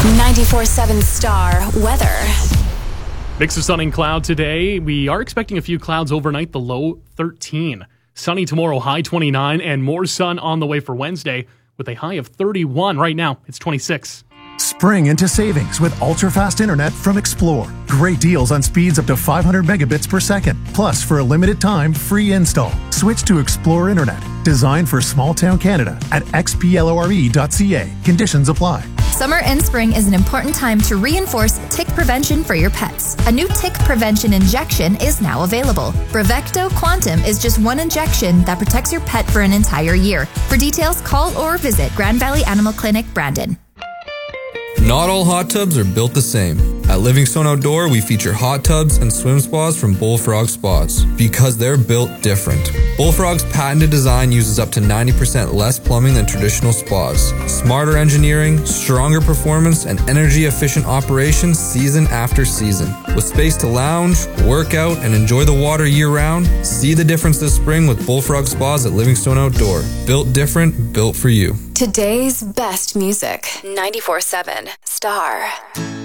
94.7 Star Weather. Mix of sun and cloud today. We are expecting a few clouds overnight, the low 13. Sunny tomorrow, high 29, and more sun on the way for Wednesday with a high of 31. Right now, it's 26. Spring into savings with ultra-fast internet from Explore. Great deals on speeds up to 500 megabits per second. Plus, for a limited time, free install. Switch to Explore Internet, designed for small-town Canada at xplore.ca. Conditions apply. Summer and spring is an important time to reinforce tick prevention for your pets. A new tick prevention injection is now available. Bravecto Quantum is just one injection that protects your pet for an entire year. For details, call or visit Grand Valley Animal Clinic, Brandon. Not all hot tubs are built the same. At Livingstone Outdoor, we feature hot tubs and swim spas from Bullfrog Spas because they're built different. Bullfrog's patented design uses up to 90% less plumbing than traditional spas. Smarter engineering, stronger performance, and energy-efficient operations season after season. With space to lounge, work out, and enjoy the water year-round, see the difference this spring with Bullfrog Spas at Livingstone Outdoor. Built different, built for you. Today's best music. 94.7 Star.